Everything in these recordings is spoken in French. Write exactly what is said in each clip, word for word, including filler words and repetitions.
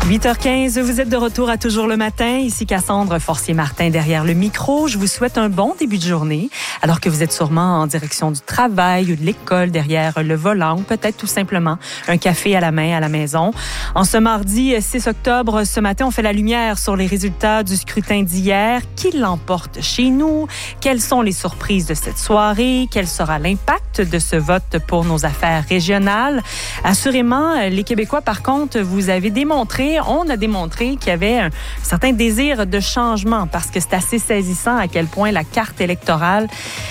huit heures quinze, vous êtes de retour à Toujours le matin. Ici Cassandre Forcier-Martin derrière le micro. Je vous souhaite un bon début de journée, alors que vous êtes sûrement en direction du travail ou de l'école derrière le volant, ou peut-être tout simplement un café à la main à la maison. En ce mardi six octobre, ce matin, on fait la lumière sur les résultats du scrutin d'hier. Qui l'emporte chez nous? Quelles sont les surprises de cette soirée? Quel sera l'impact de ce vote pour nos affaires régionales? Assurément, les Québécois, par contre, vous avez démontré on a démontré qu'il y avait un certain désir de changement parce que c'est assez saisissant à quel point la carte électorale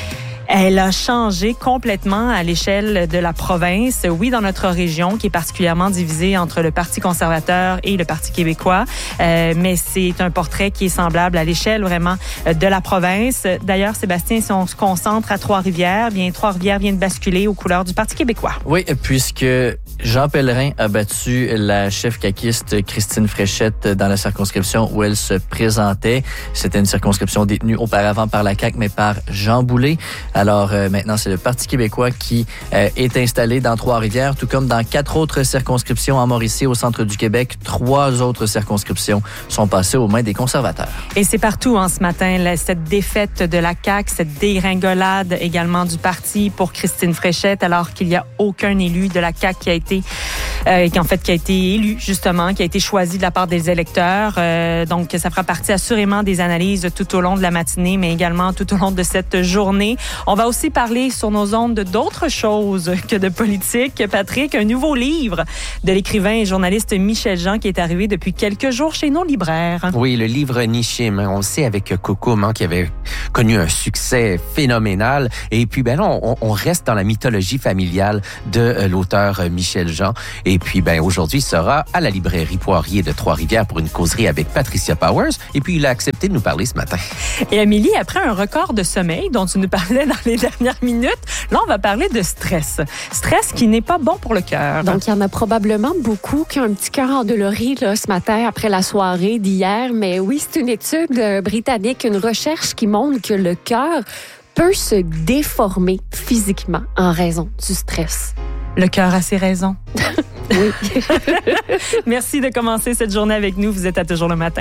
elle a changé complètement à l'échelle de la province. Oui, dans notre région, qui est particulièrement divisée entre le Parti conservateur et le Parti québécois, euh, mais c'est un portrait qui est semblable à l'échelle vraiment de la province. D'ailleurs, Sébastien, si on se concentre à Trois-Rivières, bien Trois-Rivières vient de basculer aux couleurs du Parti québécois. Oui, puisque Jean Pellerin a battu la chef caquiste Christine Fréchette dans la circonscription où elle se présentait. C'était une circonscription détenue auparavant par la C A Q, mais par Jean Boulet. Alors euh, maintenant, c'est le Parti québécois qui euh, est installé dans Trois-Rivières, tout comme dans quatre autres circonscriptions en Mauricie, au centre du Québec. Trois autres circonscriptions sont passées aux mains des conservateurs. Et c'est partout hein, ce matin, là, cette défaite de la C A Q, cette dégringolade également du parti pour Christine Fréchette, alors qu'il n'y a aucun élu de la C A Q qui a été, euh, qui en fait qui a été élu justement, qui a été choisi de la part des électeurs. Euh, donc, ça fera partie assurément des analyses tout au long de la matinée, mais également tout au long de cette journée. On va aussi parler sur nos ondes d'autres choses que de politique. Patrick, un nouveau livre de l'écrivain et journaliste Michel Jean qui est arrivé depuis quelques jours chez nos libraires. Oui, le livre Nishim, on le sait avec Cocoum, hein, qui avait connu un succès phénoménal. Et puis, ben là, on, on reste dans la mythologie familiale de euh, l'auteur Michel Jean. Et puis, ben aujourd'hui, il sera à la librairie Poirier de Trois-Rivières pour une causerie avec Patricia Powers. Et puis, il a accepté de nous parler ce matin. Et Amélie, après un record de sommeil dont tu nous parlais dans les dernières minutes, là, on va parler de stress. Stress qui n'est pas bon pour le cœur. Donc, il y en a probablement beaucoup qui ont un petit cœur endolori là, ce matin après la soirée d'hier. Mais oui, c'est une étude euh, britannique, une recherche qui montre que le cœur peut se déformer physiquement en raison du stress. Le cœur a ses raisons. Oui. Merci de commencer cette journée avec nous. Vous êtes à Toujours le matin.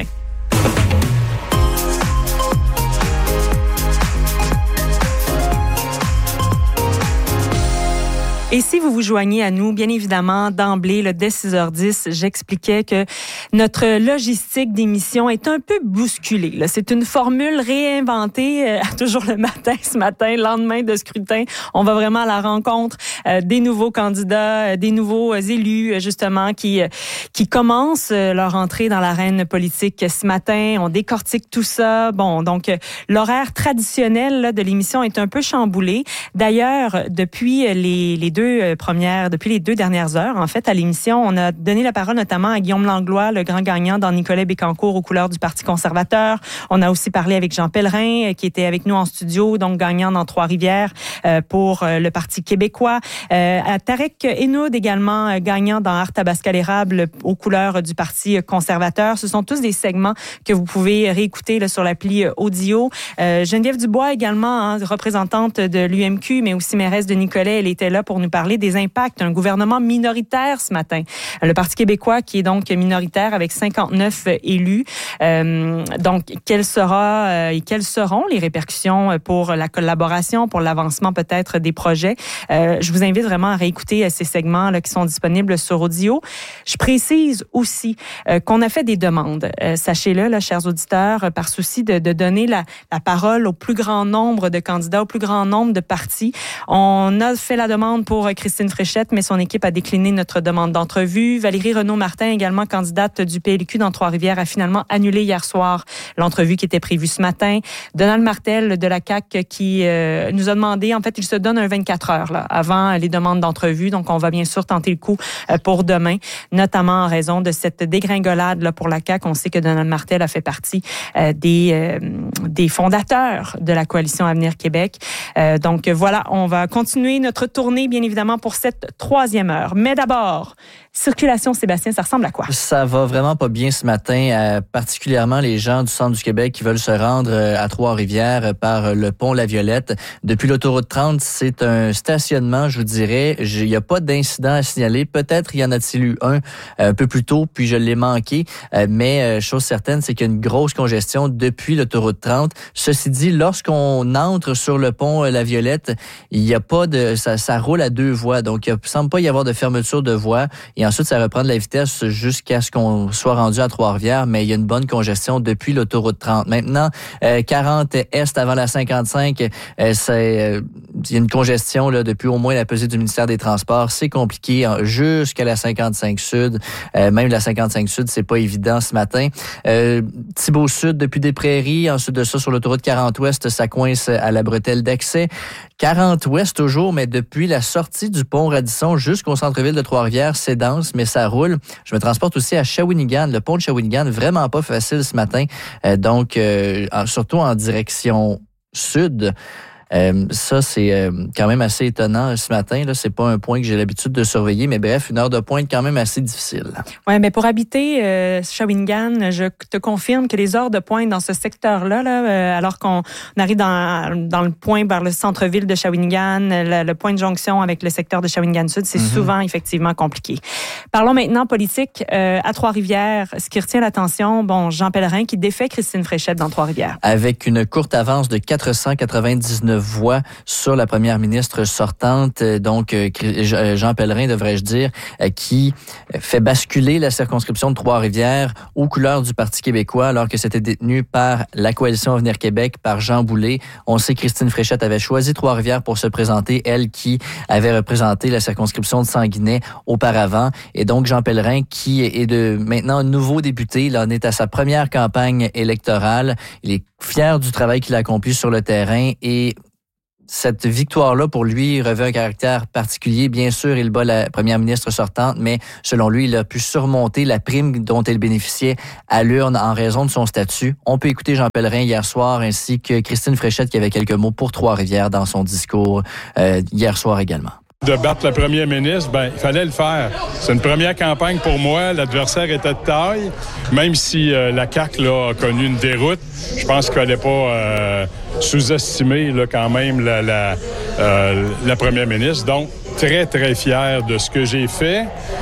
Et si vous vous joignez à nous, bien évidemment, d'emblée, là, dès six heures dix, j'expliquais que notre logistique d'émission est un peu bousculée. Là. C'est une formule réinventée euh, à Toujours le matin ce matin, lendemain de scrutin. On va vraiment à la rencontre euh, des nouveaux candidats, euh, des nouveaux euh, élus, euh, justement, qui euh, qui commencent euh, leur entrée dans l'arène politique ce matin. On décortique tout ça. Bon, donc, euh, l'horaire traditionnel là, de l'émission est un peu chamboulé. D'ailleurs, depuis les, les deux premières, depuis les deux dernières heures, en fait, à l'émission, on a donné la parole notamment à Guillaume Langlois, le grand gagnant dans Nicolet Bécancour aux couleurs du Parti conservateur. On a aussi parlé avec Jean Pellerin, qui était avec nous en studio, donc gagnant dans Trois-Rivières euh, pour euh, le Parti québécois. Euh, à Tarek Hénoud également, euh, gagnant dans Arthabascal-Érable aux couleurs du Parti conservateur. Ce sont tous des segments que vous pouvez réécouter là, sur l'appli audio. Euh, Geneviève Dubois également, hein, représentante de l'U M Q, mais aussi mairesse de Nicolet, elle était là pour nous parler des impacts d'un gouvernement minoritaire ce matin. Le Parti québécois qui est donc minoritaire avec cinquante-neuf élus. Euh, donc, quelles sera euh, et quelles seront les répercussions pour la collaboration, pour l'avancement peut-être des projets? Euh, je vous invite vraiment à réécouter ces segments là, qui sont disponibles sur audio. Je précise aussi euh, qu'on a fait des demandes. Euh, sachez-le, là, chers auditeurs, par souci de, de donner la, la parole au plus grand nombre de candidats, au plus grand nombre de partis. On a fait la demande pour Christine Fréchette, mais son équipe a décliné notre demande d'entrevue. Valérie Renaud-Martin, également candidate du P L Q dans Trois-Rivières, a finalement annulé hier soir l'entrevue qui était prévue ce matin. Donald Martel de la C A Q qui euh, nous a demandé, en fait, il se donne un vingt-quatre heures là, avant les demandes d'entrevue, donc on va bien sûr tenter le coup euh, pour demain, notamment en raison de cette dégringolade là, pour la C A Q. On sait que Donald Martel a fait partie euh, des, euh, des fondateurs de la Coalition Avenir Québec. Euh, donc voilà, on va continuer notre tournée, bien évidemment, pour cette troisième heure. Mais d'abord, circulation, Sébastien, ça ressemble à quoi? Ça va vraiment pas bien ce matin, euh, particulièrement les gens du centre du Québec qui veulent se rendre euh, à Trois-Rivières euh, par le pont La Violette. Depuis l'autoroute trente, c'est un stationnement, je vous dirais. Il n'y a pas d'incident à signaler. Peut-être y en a-t-il eu un euh, un peu plus tôt, puis je l'ai manqué. Euh, mais euh, chose certaine, c'est qu'il y a une grosse congestion depuis l'autoroute trente. Ceci dit, lorsqu'on entre sur le pont euh, La Violette, il n'y a pas de... Ça, ça roule à deux voies, donc il ne semble pas y avoir de fermeture de voie. Et ensuite, ça reprend de la vitesse jusqu'à ce qu'on soit rendu à Trois-Rivières, mais il y a une bonne congestion depuis l'autoroute trente. Maintenant, euh, quarante Est avant la cinquante-cinq, euh, c'est, euh, il y a une congestion là, depuis au moins la pesée du ministère des Transports. C'est compliqué hein, jusqu'à la cinquante-cinq Sud. Euh, même la cinquante-cinq Sud, c'est pas évident ce matin. Euh, Thibault Sud depuis des Prairies. Ensuite de ça, sur l'autoroute quarante Ouest, ça coince à la bretelle d'accès. quarante Ouest toujours, mais depuis la sortie du pont Radisson jusqu'au centre-ville de Trois-Rivières, c'est dense, mais ça roule. Je me transporte aussi à Shawinigan, le pont de Shawinigan, vraiment pas facile ce matin. Euh, donc, euh, surtout en direction sud. Euh, ça, c'est euh, quand même assez étonnant ce matin. Là, c'est pas un point que j'ai l'habitude de surveiller, mais bref, une heure de pointe quand même assez difficile. Oui, mais pour habiter euh, Shawinigan, je te confirme que les heures de pointe dans ce secteur-là, là, euh, alors qu'on arrive dans, dans le point vers le centre-ville de Shawinigan, le, le point de jonction avec le secteur de Shawinigan Sud, c'est mm-hmm. souvent effectivement compliqué. Parlons maintenant politique. Euh, à Trois-Rivières, ce qui retient l'attention, bon, Jean Pellerin qui défait Christine Fréchette dans Trois-Rivières. Avec une courte avance de quatre cent quatre-vingt-dix-neuf voix sur la première ministre sortante, donc Jean Pellerin, devrais-je dire, qui fait basculer la circonscription de Trois-Rivières aux couleurs du Parti québécois alors que c'était détenu par la Coalition Avenir Québec, par Jean Boulet. On sait que Christine Fréchette avait choisi Trois-Rivières pour se présenter, elle qui avait représenté la circonscription de Sanguinet auparavant. Et donc Jean Pellerin, qui est de maintenant nouveau député, là, on est à sa première campagne électorale. Il est fier du travail qu'il a accompli sur le terrain et cette victoire-là, pour lui, revêt un caractère particulier. Bien sûr, il bat la première ministre sortante, mais selon lui, il a pu surmonter la prime dont elle bénéficiait à l'urne en raison de son statut. On peut écouter Jean Pellerin hier soir, ainsi que Christine Fréchette qui avait quelques mots pour Trois-Rivières dans son discours euh, hier soir également. De battre le premier ministre, ben il fallait le faire. C'est une première campagne pour moi. L'adversaire était de taille. Même si euh, la C A Q là, a connu une déroute, je pense qu'il ne fallait pas euh, sous-estimer là, quand même la, la, euh, la première ministre. Donc, très, très fier de ce que j'ai fait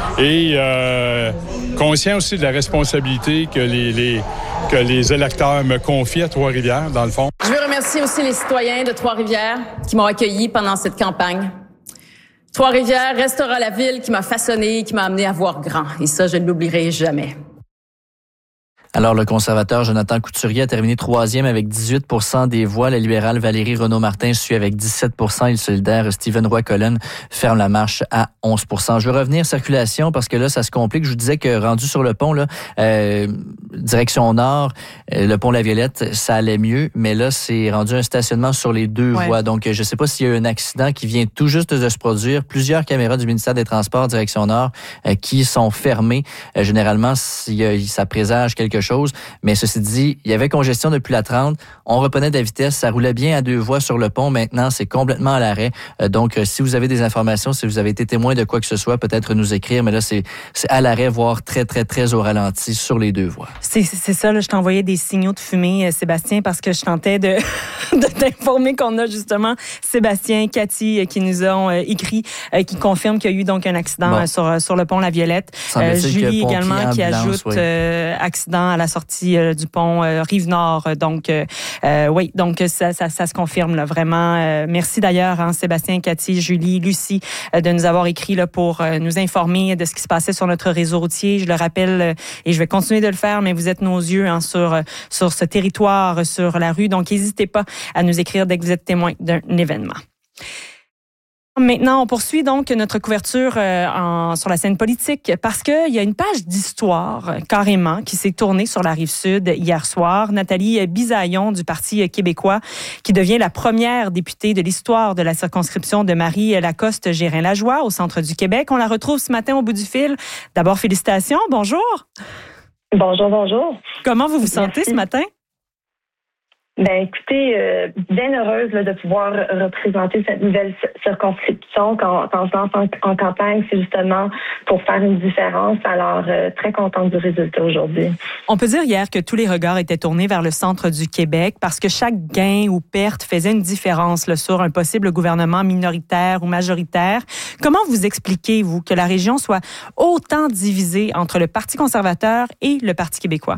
et euh, conscient aussi de la responsabilité que les, les, que les électeurs me confient à Trois-Rivières, dans le fond. Je veux remercier aussi les citoyens de Trois-Rivières qui m'ont accueilli pendant cette campagne. Trois-Rivières restera la ville qui m'a façonné, qui m'a amené à voir grand. Et ça, je ne l'oublierai jamais. Alors, le conservateur Jonathan Couturier a terminé troisième avec dix-huit pour cent des voix. La libérale Valérie Renaud-Martin suit avec dix-sept pour cent. Et le solidaire Stephen Roy-Collen ferme la marche à onze pour cent. Je veux revenir circulation parce que là, ça se complique. Je vous disais que rendu sur le pont, là, euh, direction nord, euh, le pont La Violette, ça allait mieux. Mais là, c'est rendu un stationnement sur les deux ouais. voies. Donc, je ne sais pas s'il y a eu un accident qui vient tout juste de se produire. Plusieurs caméras du ministère des Transports, direction nord, euh, qui sont fermées. Euh, généralement, s'il y a, ça présage quelque chose. chose. Mais ceci dit, il y avait congestion depuis la trente. On reprenait de la vitesse. Ça roulait bien à deux voies sur le pont. Maintenant, c'est complètement à l'arrêt. Euh, donc, si vous avez des informations, si vous avez été témoin de quoi que ce soit, peut-être nous écrire. Mais là, c'est, c'est à l'arrêt, voire très, très, très au ralenti sur les deux voies. C'est, c'est ça. Là, je t'envoyais des signaux de fumée, Sébastien, parce que je tentais de, de t'informer qu'on a justement Sébastien, Cathy, qui nous ont euh, écrit, euh, qui confirment qu'il y a eu donc un accident bon. sur, sur le pont La Violette. Euh, Julie également qui ajoute oui. euh, accident à la sortie euh, du pont euh, Rive-Nord. Donc, euh, euh, oui, donc ça, ça, ça se confirme là, vraiment. Euh, merci d'ailleurs, hein, Sébastien, Cathy, Julie, Lucie, euh, de nous avoir écrit là, pour euh, nous informer de ce qui se passait sur notre réseau routier. Je le rappelle, euh, et je vais continuer de le faire, mais vous êtes nos yeux hein, sur, euh, sur ce territoire, sur la rue. Donc, n'hésitez pas à nous écrire dès que vous êtes témoin d'un événement. Maintenant, on poursuit donc notre couverture euh, en, sur la scène politique parce qu'il y a une page d'histoire euh, carrément qui s'est tournée sur la Rive-Sud hier soir. Nathalie Bisaillon du Parti québécois qui devient la première députée de l'histoire de la circonscription de Marie-Lacoste-Gérin-Lajoie au centre du Québec. On la retrouve ce matin au bout du fil. D'abord, félicitations. Bonjour. Bonjour, bonjour. Comment vous vous sentez Merci. ce matin? Ben écoutez, euh, bien heureuse là, de pouvoir représenter cette nouvelle circonscription. Quand, quand je lance en, en campagne, c'est justement pour faire une différence. Alors, euh, très contente du résultat aujourd'hui. On peut dire hier que tous les regards étaient tournés vers le centre du Québec parce que chaque gain ou perte faisait une différence là, sur un possible gouvernement minoritaire ou majoritaire. Comment vous expliquez, vous, que la région soit autant divisée entre le Parti conservateur et le Parti québécois?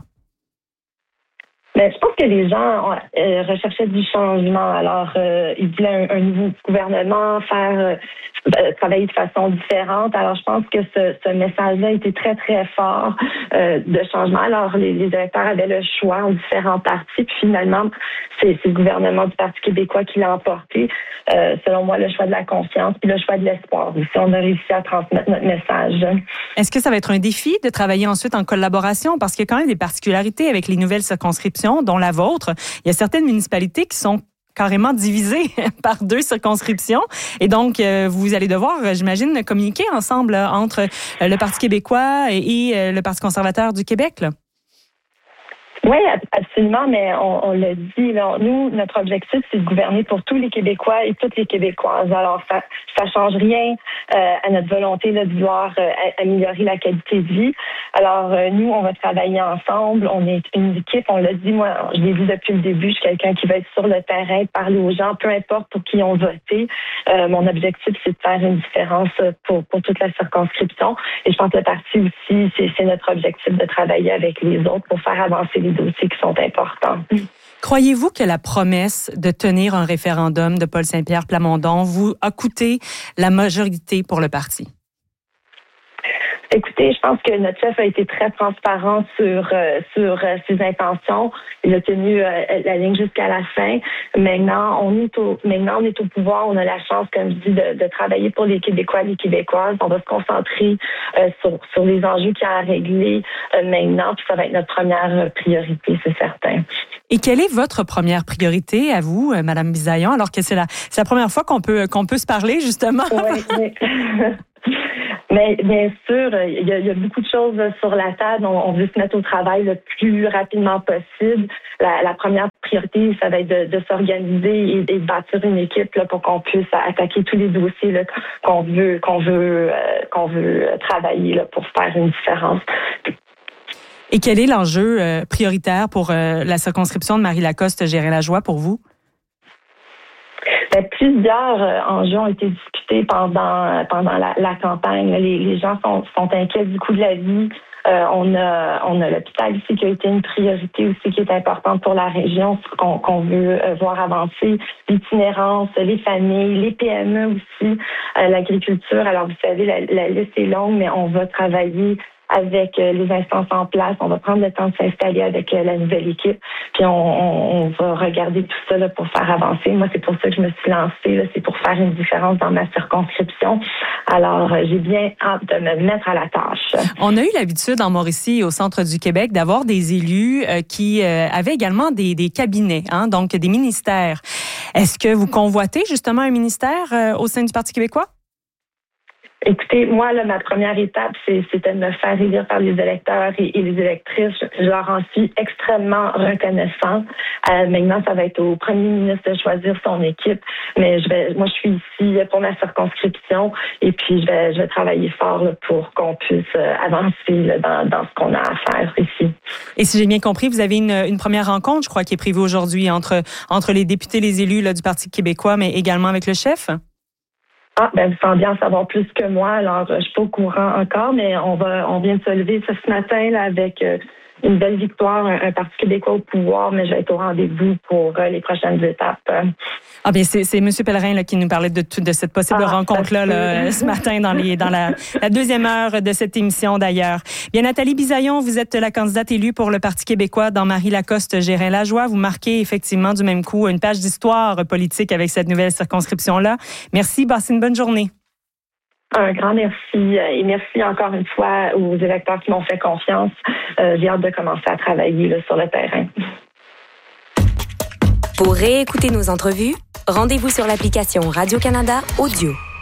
Mais je pense que les gens euh, recherchaient du changement. Alors, euh, ils voulaient un, un nouveau gouvernement, faire euh, travailler de façon différente. Alors, je pense que ce, ce message-là était très, très fort euh, de changement. Alors, les, les électeurs avaient le choix en différents partis. Puis finalement, c'est, c'est le gouvernement du Parti québécois qui l'a emporté. Euh, selon moi, le choix de la confiance puis le choix de l'espoir. Si on a réussi à transmettre notre message. Est-ce que ça va être un défi de travailler ensuite en collaboration? Parce qu'il y a quand même des particularités avec les nouvelles circonscriptions, dont la vôtre. Il y a certaines municipalités qui sont carrément divisées par deux circonscriptions. Et donc, euh, vous allez devoir, j'imagine, communiquer ensemble là, entre euh, le Parti québécois et, et euh, le Parti conservateur du Québec, là. Oui, absolument, mais on, on l'a dit, là, nous, notre objectif, c'est de gouverner pour tous les Québécois et toutes les Québécoises. Alors, ça ça change rien euh, à notre volonté là, de vouloir euh, améliorer la qualité de vie. Alors, euh, nous, on va travailler ensemble. On est une équipe, on l'a dit, moi, je l'ai dit depuis le début, je suis quelqu'un qui va être sur le terrain, parler aux gens, peu importe pour qui on voté. Euh, mon objectif, c'est de faire une différence pour, pour toute la circonscription. Et je pense que le parti aussi, c'est, c'est notre objectif de travailler avec les autres pour faire avancer les dossiers qui sont importants. Croyez-vous que la promesse de tenir un référendum de Paul Saint-Pierre Plamondon vous a coûté la majorité pour le parti? Écoutez, je pense que notre chef a été très transparent sur euh, sur euh, ses intentions. Il a tenu euh, la ligne jusqu'à la fin. Maintenant, on est au maintenant on est au pouvoir. On a la chance, comme je dis, de, de travailler pour les Québécois, les Québécoises. On va se concentrer euh, sur sur les enjeux qu'il y a à régler euh, maintenant. Puis ça va être notre première priorité, c'est certain. Et quelle est votre première priorité à vous, Madame Bisaillon, alors que c'est la c'est la première fois qu'on peut qu'on peut se parler justement? Oui, oui. Mais bien sûr, il y, a, il y a beaucoup de choses sur la table. On, on veut se mettre au travail le plus rapidement possible. La, la première priorité, ça va être de, de s'organiser et, et de bâtir une équipe là, pour qu'on puisse attaquer tous les dossiers là, qu'on veut qu'on veut euh, qu'on veut travailler là, pour faire une différence. Et quel est l'enjeu euh, prioritaire pour euh, la circonscription de Marie-Lacoste-Gérin-Lajoie pour vous? Ben, plusieurs euh, enjeux ont été discutés pendant pendant la, la campagne. Les, les gens sont, sont inquiets du coût de la vie. Euh, on a on a l'hôpital ici qui a été une priorité aussi qui est importante pour la région, qu'on, qu'on veut euh, voir avancer. L'itinérance, les familles, les P M E aussi, euh, l'agriculture. Alors vous savez, la, la liste est longue, mais on va travailler avec les instances en place. On va prendre le temps de s'installer avec la nouvelle équipe. Puis on, on, on va regarder tout ça là, pour faire avancer. Moi, c'est pour ça que je me suis lancée. Là, c'est pour faire une différence dans ma circonscription. Alors, j'ai bien hâte de me mettre à la tâche. On a eu l'habitude en Mauricie, au centre du Québec, d'avoir des élus euh, qui euh, avaient également des, des cabinets, hein, donc des ministères. Est-ce que vous convoitez justement un ministère euh, au sein du Parti québécois? Écoutez, moi, là, ma première étape, c'est, c'était de me faire élire par les électeurs et, et les électrices. Je, je leur en suis extrêmement reconnaissant. Euh, maintenant, ça va être au premier ministre de choisir son équipe. Mais je vais, moi, je suis ici pour ma circonscription et puis je vais, je vais travailler fort là, pour qu'on puisse euh, avancer là, dans, dans ce qu'on a à faire ici. Et si j'ai bien compris, vous avez une, une première rencontre, je crois, qui est prévue aujourd'hui entre, entre les députés, les élus là, du Parti québécois, mais également avec le chef? Ah, ben, vous semblez en savoir plus que moi. Alors, je suis pas au courant encore, mais on va, on vient de se lever ce, ce matin, là, avec euh, une belle victoire, un, un Parti québécois au pouvoir, mais je vais être au rendez-vous pour euh, les prochaines étapes. Ah, bien, c'est, c'est M. Pellerin, là, qui nous parlait de, de cette possible ah, rencontre-là, là, ce matin, dans les, dans la, la deuxième heure de cette émission, d'ailleurs. Bien, Nathalie Bisaillon, vous êtes la candidate élue pour le Parti québécois dans Marie-Lacoste-Gérin-Lajoie. Vous marquez effectivement du même coup une page d'histoire politique avec cette nouvelle circonscription-là. Merci, passez une bonne journée. Un grand merci et merci encore une fois aux électeurs qui m'ont fait confiance. Euh, j'ai hâte de commencer à travailler là, sur le terrain. Pour réécouter nos entrevues, rendez-vous sur l'application Radio-Canada Audio.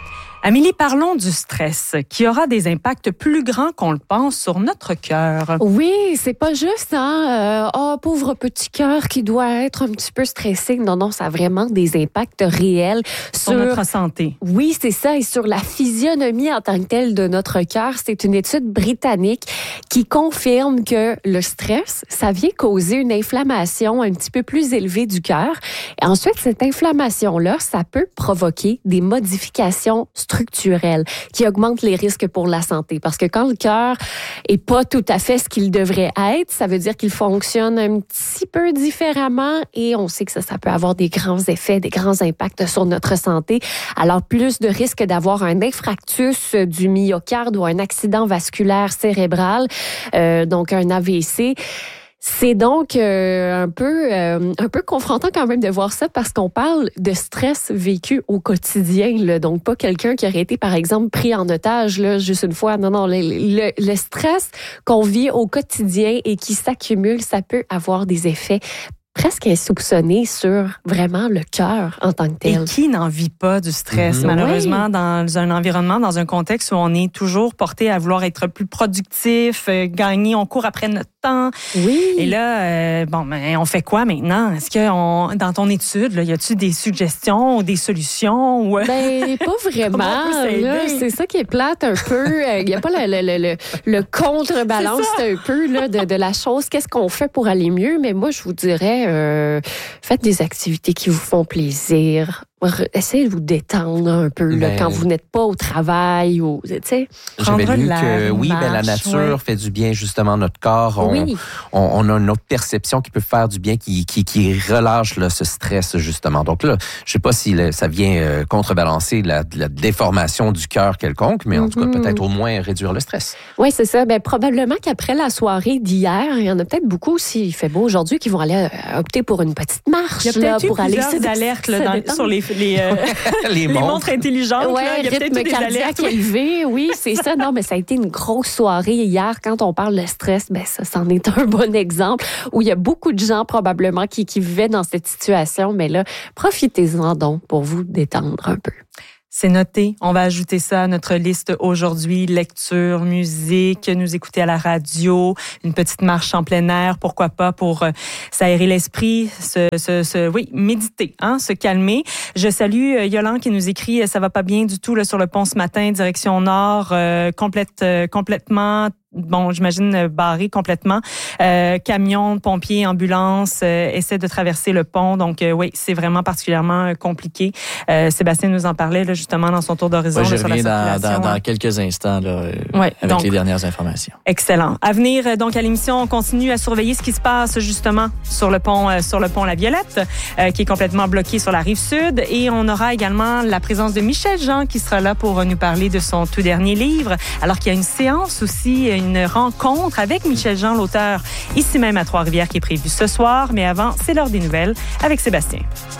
Amélie, parlons du stress qui aura des impacts plus grands qu'on le pense sur notre cœur. Oui, c'est pas juste, hein, euh, oh, pauvre petit cœur qui doit être un petit peu stressé. Non, non, ça a vraiment des impacts réels sur, sur notre santé. Oui, c'est ça, et sur la physionomie en tant que telle de notre cœur. C'est une étude britannique qui confirme que le stress, ça vient causer une inflammation un petit peu plus élevée du cœur. Et ensuite, cette inflammation-là, ça peut provoquer des modifications structurelles qui augmentent les risques pour la santé. Parce que quand le cœur est pas tout à fait ce qu'il devrait être, ça veut dire qu'il fonctionne un petit peu différemment et on sait que ça, ça peut avoir des grands effets, des grands impacts sur notre santé. Alors, plus de risques d'avoir un infarctus du myocarde ou un accident vasculaire cérébral, euh, donc un A V C. C'est donc euh, un peu euh, un peu confrontant quand même de voir ça parce qu'on parle de stress vécu au quotidien, là. Donc pas quelqu'un qui aurait été par exemple pris en otage là, juste une fois. Non, non, le, le, le stress qu'on vit au quotidien et qui s'accumule, ça peut avoir des effets presque insoupçonné sur vraiment le cœur en tant que tel. Et qui n'en vit pas du stress, mm-hmm. malheureusement, oui. dans un environnement, dans un contexte où on est toujours porté à vouloir être plus productif, euh, gagner, on court après notre temps. Oui. Et là, euh, bon, ben, on fait quoi maintenant? Est-ce que on, dans ton étude, là, y a-tu des suggestions ou des solutions? Ou... Ben, pas vraiment. Là, c'est ça qui est plate un peu. Il n'y a pas le, le, le, le contrebalance un peu là, de, de la chose. Qu'est-ce qu'on fait pour aller mieux? Mais moi, je vous dirais, Euh, faites des activités qui vous font plaisir. Essayez de vous détendre un peu là, ben, quand vous n'êtes pas au travail. Ou, j'avais lu que oui, ben, la nature ouais. fait du bien justement à notre corps. On, oui. on, on a une autre perception qui peut faire du bien, qui, qui, qui relâche là, ce stress justement. Donc là, je sais pas si là, ça vient euh, contrebalancer la, la déformation du cœur quelconque, mais en mm-hmm. tout cas peut-être au moins réduire le stress. Oui, c'est ça. Ben, probablement qu'après la soirée d'hier, il y en a peut-être beaucoup, s'il fait beau aujourd'hui, qui vont aller euh, opter pour une petite marche. Il y a peut-être là, eu pour aller plusieurs alertes là, dans, sur les les, euh, les, les montres intelligentes. Ouais, là. Il y a rythme cardiaque élevé. Oui, c'est ça. Non, mais ça a été une grosse soirée hier. Quand on parle de stress, ben ça, c'en est un bon exemple où il y a beaucoup de gens probablement qui, qui vivaient dans cette situation. Mais là, profitez-en donc pour vous détendre un peu. C'est noté. On va ajouter ça à notre liste aujourd'hui. Lecture, musique, nous écouter à la radio, une petite marche en plein air, pourquoi pas, pour euh, s'aérer l'esprit, se, se, se, oui, méditer, hein, se calmer. Je salue euh, Yolande qui nous écrit « Ça va pas bien du tout là, sur le pont ce matin, direction nord, euh, complète, euh, complètement... » Bon, j'imagine barré complètement. Euh, camions, pompiers, ambulances euh, essaient de traverser le pont. Donc, euh, oui, c'est vraiment particulièrement compliqué. Euh, Sébastien nous en parlait là, justement dans son tour d'horizon ouais, là, sur la circulation. Dans, dans, dans quelques instants là, ouais, avec donc, les dernières informations. Excellent. À venir, donc à l'émission, on continue à surveiller ce qui se passe justement sur le pont, euh, sur le pont La Violette, euh, qui est complètement bloqué sur la rive sud. Et on aura également la présence de Michel Jean qui sera là pour nous parler de son tout dernier livre. Alors qu'il y a une séance aussi, une rencontre avec Michel Jean, l'auteur, ici même à Trois-Rivières, qui est prévue ce soir. Mais avant, c'est l'heure des nouvelles avec Sébastien.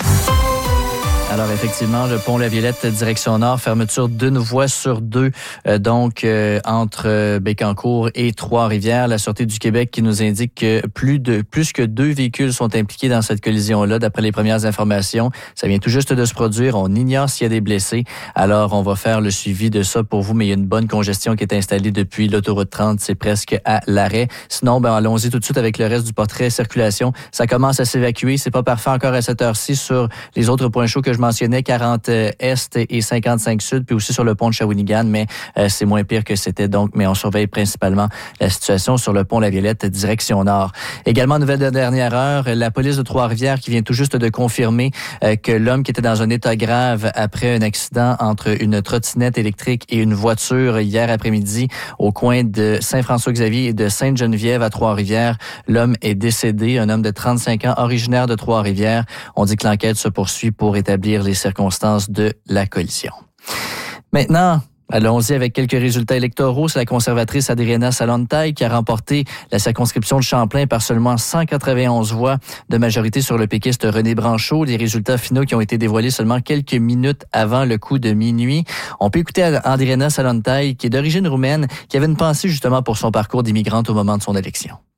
Alors effectivement, le pont La Violette, direction nord, fermeture d'une voie sur deux, euh, donc euh, entre euh, Bécancour et Trois-Rivières. La Sûreté du Québec qui nous indique que plus de plus que deux véhicules sont impliqués dans cette collision-là, d'après les premières informations. Ça vient tout juste de se produire. On ignore s'il y a des blessés. Alors, on va faire le suivi de ça pour vous, mais il y a une bonne congestion qui est installée depuis l'autoroute trente. C'est presque à l'arrêt. Sinon, ben allons-y tout de suite avec le reste du portrait circulation. Ça commence à s'évacuer. C'est pas parfait encore à cette heure-ci sur les autres points chauds que je mentionnais, quarante Est et cinquante-cinq Sud, puis aussi sur le pont de Shawinigan, mais euh, c'est moins pire que c'était donc, mais on surveille principalement la situation sur le pont La Violette, direction nord. Également, nouvelle de dernière heure, la police de Trois-Rivières qui vient tout juste de confirmer euh, que l'homme qui était dans un état grave après un accident entre une trottinette électrique et une voiture hier après-midi au coin de Saint-François-Xavier et de Sainte-Geneviève à Trois-Rivières, l'homme est décédé, un homme de trente-cinq ans, originaire de Trois-Rivières. On dit que l'enquête se poursuit pour établir les circonstances de la collision. Maintenant, allons-y avec quelques résultats électoraux. C'est la conservatrice Adriana Salontaille qui a remporté la circonscription de Champlain par seulement cent quatre-vingt-onze voix de majorité sur le péquiste René Branchot. Les résultats finaux qui ont été dévoilés seulement quelques minutes avant le coup de minuit. On peut écouter Adriana Salontaille, qui est d'origine roumaine, qui avait une pensée justement pour son parcours d'immigrante au moment de son élection.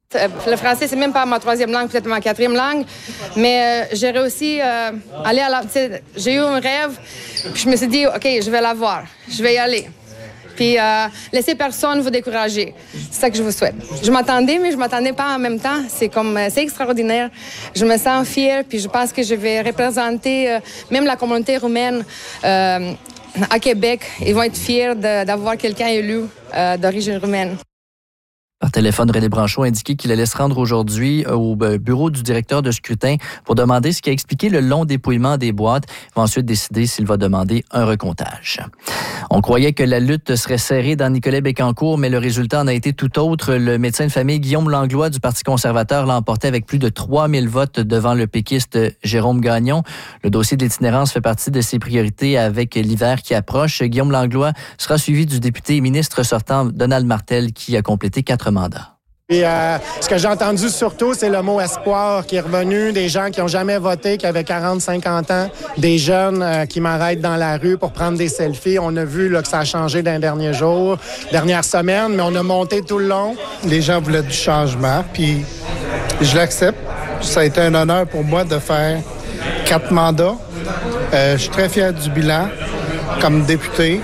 Le français, c'est même pas ma troisième langue, peut-être ma quatrième langue. Mais euh, j'ai réussi à euh, aller à la... J'ai eu un rêve, puis je me suis dit, OK, je vais l'avoir. Je vais y aller. Puis euh, laisser personne vous décourager. C'est ça que je vous souhaite. Je m'attendais, mais je m'attendais pas en même temps. C'est comme, c'est extraordinaire. Je me sens fière, puis je pense que je vais représenter euh, même la communauté roumaine euh, à Québec. Ils vont être fiers de, d'avoir quelqu'un élu euh, d'origine roumaine. Par téléphone, René Branchot a indiqué qu'il allait se rendre aujourd'hui au bureau du directeur de scrutin pour demander ce qui a expliqué le long dépouillement des boîtes. Il va ensuite décider s'il va demander un recomptage. On croyait que la lutte serait serrée dans Nicolet-Bécancour, mais le résultat en a été tout autre. Le médecin de famille Guillaume Langlois du Parti conservateur l'a emporté avec plus de trois mille votes devant le péquiste Jérôme Gagnon. Le dossier de l'itinérance fait partie de ses priorités avec l'hiver qui approche. Guillaume Langlois sera suivi du député et ministre sortant Donald Martel qui a complété quatre mandats. Et euh, ce que j'ai entendu surtout, c'est le mot espoir qui est revenu, des gens qui n'ont jamais voté, qui avaient quarante, cinquante ans, des jeunes euh, qui m'arrêtent dans la rue pour prendre des selfies. On a vu là, que ça a changé dans les derniers jours, dernières semaines, mais on a monté tout le long. Les gens voulaient du changement, puis je l'accepte. Ça a été un honneur pour moi de faire quatre mandats. Euh, je suis très fier du bilan comme député.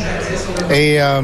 Et euh,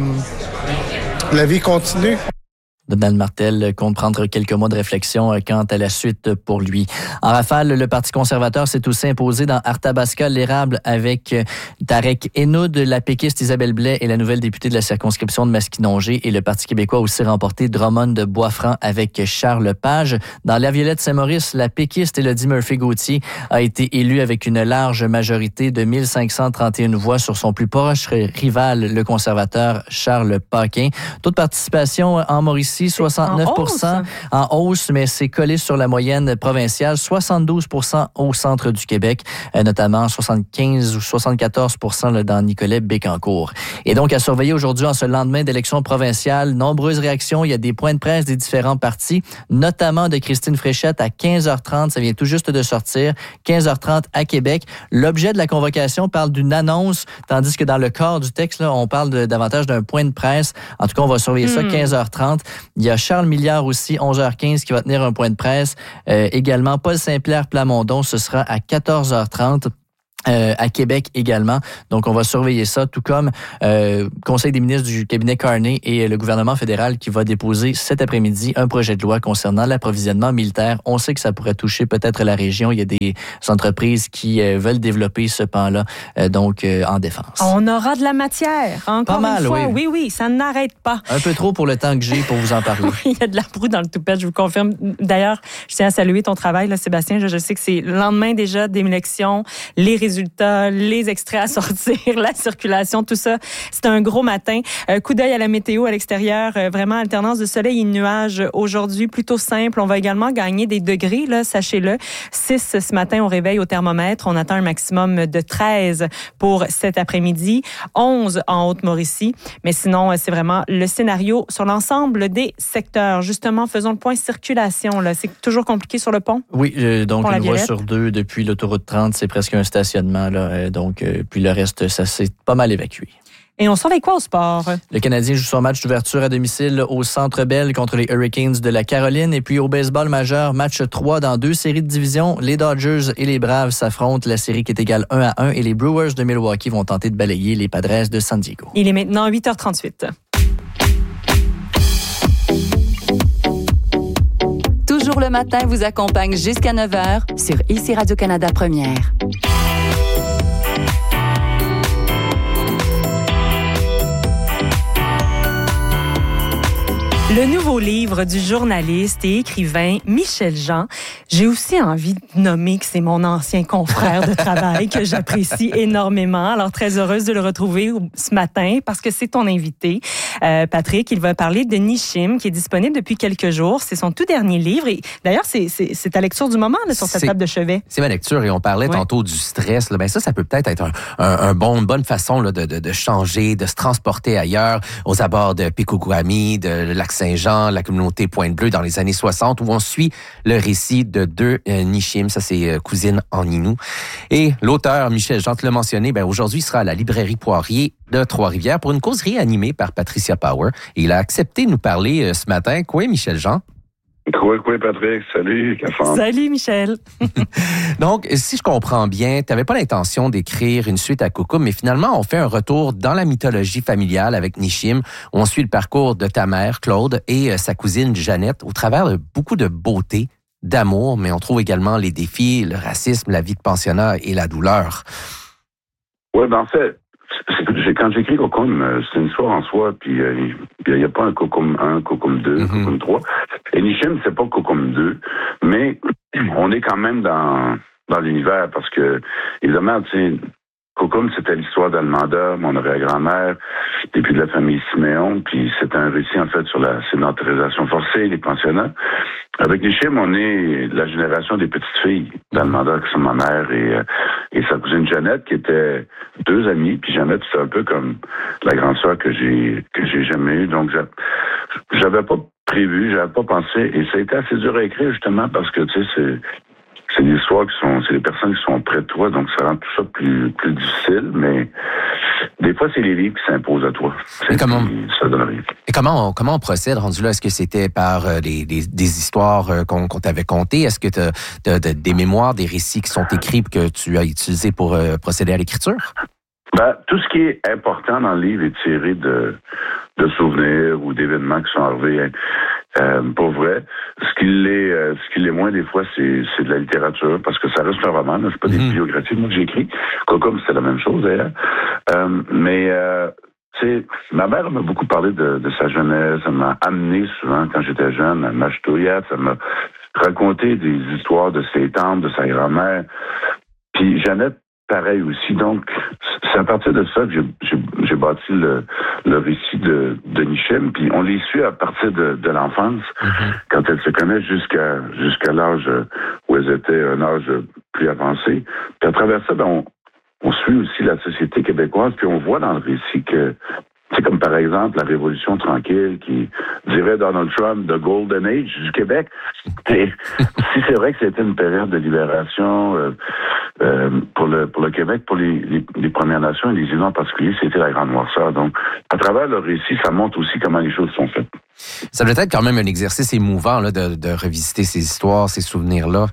la vie continue. Donald Martel compte prendre quelques mois de réflexion quant à la suite pour lui. En rafale, le Parti conservateur s'est aussi imposé dans Arthabasca, l'érable avec Tarek Henoud, la péquiste Isabelle Blais et la nouvelle députée de la circonscription de Masquinongé. Et le Parti québécois a aussi remporté Drummond de Boisfranc avec Charles Page. Dans la Violette-Saint-Maurice, la péquiste Élodie Murphy-Gauthier a été élue avec une large majorité de mille cinq cent trente et une voix sur son plus proche rival, le conservateur Charles Paquin. Taux de participation en Mauricie, soixante-neuf pour cent en hausse, mais c'est collé sur la moyenne provinciale, soixante-douze pour cent au centre du Québec, notamment soixante-quinze ou soixante-quatorze pour cent dans Nicolet-Bécancour. Et donc, à surveiller aujourd'hui en ce lendemain d'élection provinciale, nombreuses réactions. Il y a des points de presse des différents partis, notamment de Christine Fréchette à quinze heures trente. Ça vient tout juste de sortir. quinze heures trente à Québec. L'objet de la convocation parle d'une annonce, tandis que dans le corps du texte, là, on parle de, davantage d'un point de presse. En tout cas, on va surveiller mmh. ça quinze heures trente. Il y a Charles Milliard aussi, onze heures quinze, qui va tenir un point de presse. Euh, également, Paul Saint-Pierre Plamondon, ce sera à quatorze heures trente. Euh, à Québec également. Donc, on va surveiller ça, tout comme euh, Conseil des ministres du cabinet Carney et le gouvernement fédéral qui va déposer cet après-midi un projet de loi concernant l'approvisionnement militaire. On sait que ça pourrait toucher peut-être la région. Il y a des entreprises qui euh, veulent développer ce pan-là, euh, donc euh, en défense. On aura de la matière, encore pas mal, une fois. Oui. oui, oui, ça n'arrête pas. Un peu trop pour le temps que j'ai pour vous en parler. Oui, il y a de la broue dans le toupette, je vous confirme. D'ailleurs, je tiens à saluer ton travail, là, Sébastien. Je, je sais que c'est le lendemain déjà d'élection, les résultats résultats, les extraits à sortir, la circulation, tout ça. C'est un gros matin. Euh, coup d'œil à la météo à l'extérieur, euh, vraiment alternance de soleil et de nuages aujourd'hui, plutôt simple. On va également gagner des degrés, là, sachez-le. six ce matin au réveil au thermomètre. On attend un maximum de treize pour cet après-midi, onze en Haute-Mauricie. Mais sinon, c'est vraiment le scénario sur l'ensemble des secteurs. Justement, faisons le point circulation. Là. C'est toujours compliqué sur le pont? Oui, euh, donc pont une voie sur deux depuis l'autoroute trente, c'est presque un stationnement. Là, euh, donc, euh, puis le reste, ça s'est pas mal évacué. Et on surveille quoi au sport? Le Canadien joue son match d'ouverture à domicile au Centre Bell contre les Hurricanes de la Caroline. Et puis au baseball majeur, match trois dans deux séries de division. Les Dodgers et les Braves s'affrontent. La série qui est égale un à un. Et les Brewers de Milwaukee vont tenter de balayer les Padres de San Diego. Il est maintenant huit heures trente-huit. Toujours le matin vous accompagne jusqu'à neuf heures sur Ici Radio-Canada Première. Le nouveau livre du journaliste et écrivain Michel Jean. J'ai aussi envie de nommer que c'est mon ancien confrère de travail que j'apprécie énormément. Alors, très heureuse de le retrouver ce matin parce que c'est ton invité. Euh, Patrick, il va parler de Nishim qui est disponible depuis quelques jours. C'est son tout dernier livre. Et d'ailleurs, c'est, c'est, c'est ta lecture du moment là, sur ta table de chevet. C'est ma lecture et on parlait ouais. tantôt du stress. Là. Ben ça, ça peut peut-être être un, un, un bon, une bonne façon là, de, de, de changer, de se transporter ailleurs, aux abords de Pikoukwami, de Lac-Saint-Jean, la communauté Pointe-Bleue dans les années soixante, où on suit le récit de deux euh, Nishim, ça c'est euh, cousine en Innu. Et l'auteur, Michel Jean, te l'a mentionné, ben aujourd'hui, il sera à la librairie Poirier de Trois-Rivières pour une causerie animée par Patricia Power. Et il a accepté de nous parler euh, ce matin. Quoi, Michel Jean? Quoi, quoi, Patrick? Salut, Cassandre. Salut, Michel. Donc, si je comprends bien, tu n'avais pas l'intention d'écrire une suite à Koukoum, mais finalement, on fait un retour dans la mythologie familiale avec Nishim, où on suit le parcours de ta mère, Claude, et euh, sa cousine, Jeannette, au travers de beaucoup de beauté, d'amour, mais on trouve également les défis, le racisme, la vie de pensionnat et la douleur. Oui, ben en fait, quand j'écris Koukoum, c'est une histoire en soi, puis il euh, n'y a pas un Koukoum un, Koukoum deux, mm-hmm. Koukoum trois. Et Nishim, c'est pas Koukoum deux, mais on est quand même dans, dans l'univers, parce que, évidemment, tu sais, Koukoum, c'était l'histoire d'Almanda, mon arrière-grand-mère, et puis de la famille Siméon, puis c'est un récit, en fait, sur la sédentarisation forcée, les pensionnats. Avec Nishim, on est la génération des petites filles d'Almanda, qui sont ma mère et, et sa cousine Jeannette, qui étaient deux amies. Puis Jeannette, c'est un peu comme la grande sœur que j'ai que j'ai jamais eue. Donc, j'avais pas prévu, j'avais pas pensé. Et ça a été assez dur à écrire, justement, parce que, tu sais, c'est... C'est des histoires qui sont, c'est des personnes qui sont près de toi, donc ça rend tout ça plus, plus difficile, mais des fois, c'est les livres qui s'imposent à toi. Et comment, ça donne rien. Et comment on, comment on procède, rendu là? Est-ce que c'était par euh, des, des, des histoires euh, qu'on, qu'on t'avait contées? Est-ce que tu as des mémoires, des récits qui sont écrits que tu as utilisés pour euh, procéder à l'écriture? Ben, tout ce qui est important dans le livre est tiré de, de souvenirs ou d'événements qui sont arrivés. Euh, pour vrai. Ce qui l'est, euh, ce qui l'est moins des fois, c'est, c'est de la littérature, parce que ça reste un roman, là, c'est pas des mmh. biographies, moi, que j'écris. Comme c'est la même chose, d'ailleurs. Euh, mais, euh, tu sais, ma mère m'a beaucoup parlé de, de sa jeunesse. Elle m'a amené souvent, quand j'étais jeune, à Machetouyat. Elle m'a raconté des histoires de ses tantes, de sa grand-mère. Puis Jeannette, pareil aussi. Donc, c'est à partir de ça que j'ai, j'ai, j'ai bâti le, le récit de, de Nishim. Puis on les suit à partir de, de l'enfance, mm-hmm. quand elles se connaissent jusqu'à, jusqu'à l'âge où elles étaient un âge plus avancé. Puis à travers ça, ben, on, on suit aussi la société québécoise. Puis on voit dans le récit que, c'est comme par exemple la Révolution tranquille qui dirait Donald Trump, the Golden Age du Québec. Et si c'est vrai que c'était une période de libération euh, euh, pour le pour le Québec, pour les, les, les Premières Nations et les îles en particulier, c'était la Grande Noirceur. Donc, à travers le récit, ça montre aussi comment les choses sont faites. Ça doit être quand même un exercice émouvant là, de, de revisiter ces histoires, ces souvenirs-là.